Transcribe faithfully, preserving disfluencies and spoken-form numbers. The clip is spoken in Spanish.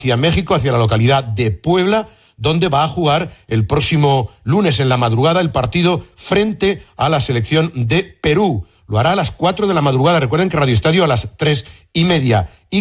hacia México, hacia la localidad de Puebla, donde va a jugar el próximo lunes en la madrugada el partido frente a la selección de Perú. Lo hará a las cuatro de la madrugada. Recuerden que Radio Estadio a las tres y media. Y